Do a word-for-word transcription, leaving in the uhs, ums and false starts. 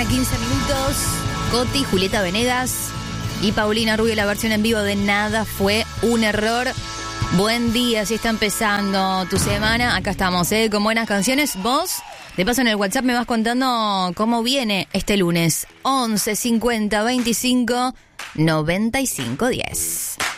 mañana, quince minutos. Coti, Julieta Venegas y Paulina Rubio, la versión en vivo de Nada Fue un Error. Buen día, si está empezando tu semana. Acá estamos, ¿eh? Con buenas canciones. Vos, de paso en el WhatsApp, me vas contando cómo viene este lunes. once cincuenta veinticinco noventa y cinco diez.